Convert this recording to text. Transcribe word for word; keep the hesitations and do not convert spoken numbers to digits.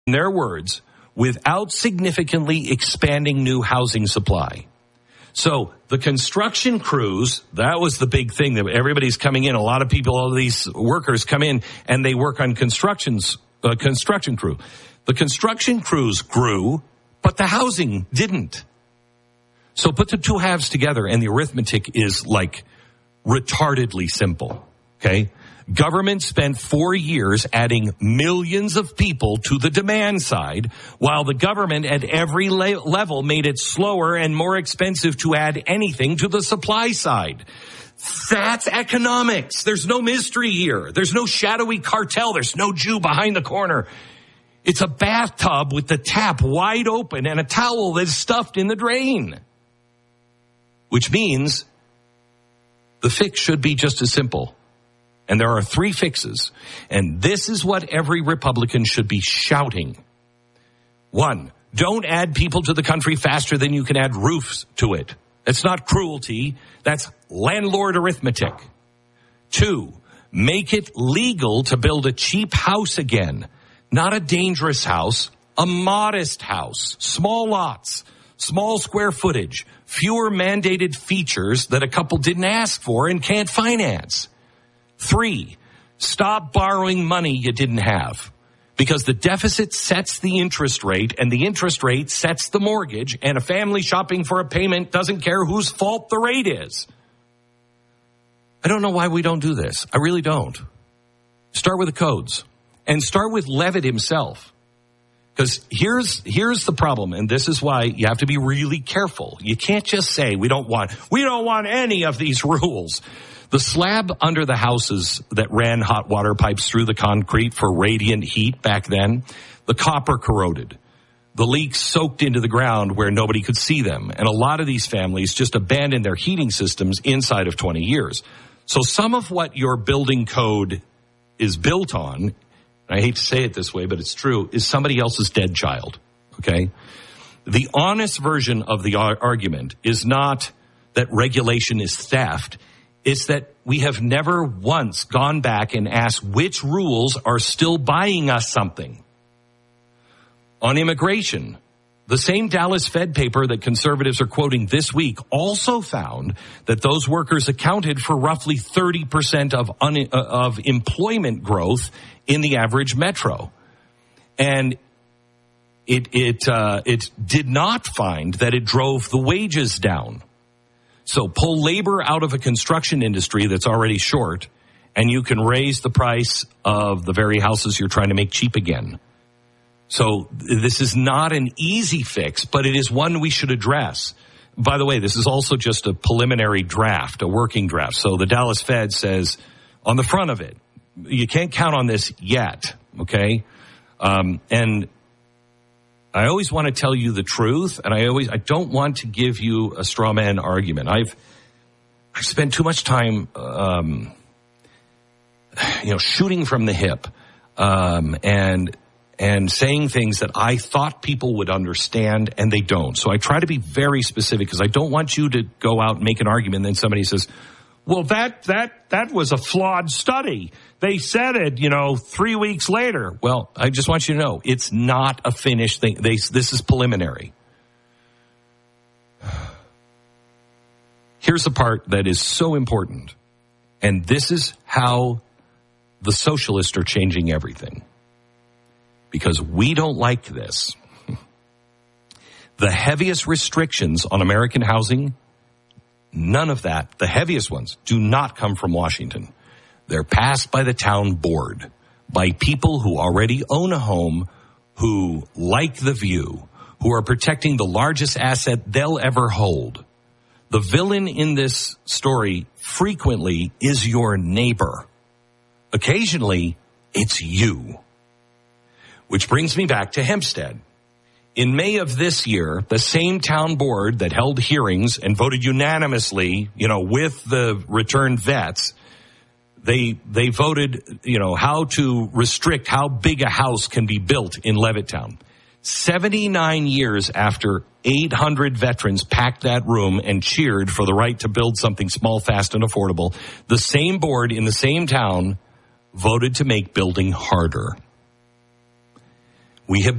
in their words, without significantly expanding new housing supply. So the construction crews, that was the big thing that everybody's coming in. A lot of people, all of these workers come in and they work on constructions, uh, construction crew. The construction crews grew, but the housing didn't. So put the two halves together and the arithmetic is like retardedly simple. Okay. Government spent four years adding millions of people to the demand side, while the government at every le- level made it slower and more expensive to add anything to the supply side. That's economics. There's no mystery here. There's no shadowy cartel. There's no Jew behind the corner. It's a bathtub with the tap wide open and a towel that's stuffed in the drain. Which means the fix should be just as simple. And there are three fixes. And this is what every Republican should be shouting. One, don't add people to the country faster than you can add roofs to it. That's not cruelty. That's landlord arithmetic. Two, make it legal to build a cheap house again. Not a dangerous house, a modest house. Small lots, small square footage, fewer mandated features that a couple didn't ask for and can't finance. Three, stop borrowing money you didn't have, because the deficit sets the interest rate and the interest rate sets the mortgage, and a family shopping for a payment doesn't care whose fault the rate is. I don't know why we don't do this. I really don't. Start with the codes and start with Levitt himself. Because here's, here's the problem, and this is why you have to be really careful. You can't just say we don't want, we don't want any of these rules. The slab under the houses that ran hot water pipes through the concrete for radiant heat back then, the copper corroded. The leaks soaked into the ground where nobody could see them. And a lot of these families just abandoned their heating systems inside of twenty years. So some of what your building code is built on, and I hate to say it this way, but it's true, is somebody else's dead child. Okay? The honest version of the ar- argument is not that regulation is theft. It's that we have never once gone back and asked which rules are still buying us something. On immigration, the same Dallas Fed paper that conservatives are quoting this week also found that those workers accounted for roughly thirty percent of un- of employment growth in the average metro. And it it uh, it did not find that it drove the wages down. So pull labor out of a construction industry that's already short, and you can raise the price of the very houses you're trying to make cheap again. So this is not an easy fix, but it is one we should address. By the way, this is also just a preliminary draft, a working draft. So the Dallas Fed says on the front of it, you can't count on this yet, okay? Um, and I always want to tell you the truth, and I always I don't want to give you a straw man argument. I've I've spent too much time, um, you know, shooting from the hip, um, and and saying things that I thought people would understand, and they don't. So I try to be very specific because I don't want you to go out and make an argument, and then somebody says, "Well, that that that was a flawed study. They said it, you know, three weeks later." Well, I just want you to know, it's not a finished thing. They, this is preliminary. Here's the part that is so important. And this is how the socialists are changing everything. Because we don't like this. The heaviest restrictions on American housing, none of that, the heaviest ones, do not come from Washington. They're passed by the town board, by people who already own a home, who like the view, who are protecting the largest asset they'll ever hold. The villain in this story frequently is your neighbor. Occasionally, it's you. Which brings me back to Hempstead. In May of this year, the same town board that held hearings and voted unanimously, you know, with the returned vets, They they voted, you know, how to restrict how big a house can be built in Levittown. seventy-nine years after eight hundred veterans packed that room and cheered for the right to build something small, fast, and affordable, the same board in the same town voted to make building harder. We have